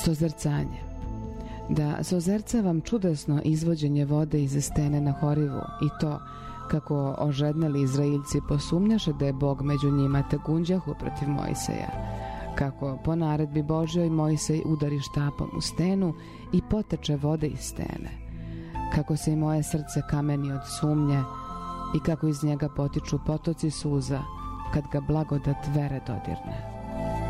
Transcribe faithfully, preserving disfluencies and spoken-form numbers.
Sozercanje. Da sozercavam čudesno izvođenje vode iz stene na Horivu i to kako ožedneli Izraeljci posumnjaše da je Bog među njima te gunđahu protiv Mojseja, kako po naredbi Božjoj Mojsej udari štapom u stenu i poteče vode iz stene, kako se i moje srce kameni od sumnje i kako iz njega potiču potoci suza kad ga blagodat vere dodirne.